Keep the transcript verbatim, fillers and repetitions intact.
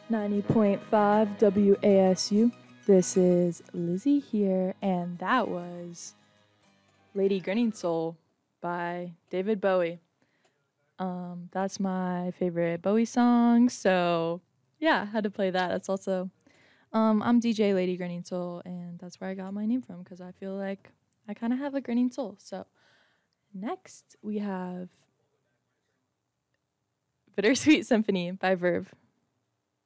ninety point five W A S U. This is Lizzie here, and that was Lady Grinning Soul by David Bowie. Um, that's my favorite Bowie song, so yeah, had to play that. That's also, um, I'm D J Lady Grinning Soul, and that's where I got my name from because I feel like I kind of have a grinning soul. So next we have Bittersweet Symphony by Verve.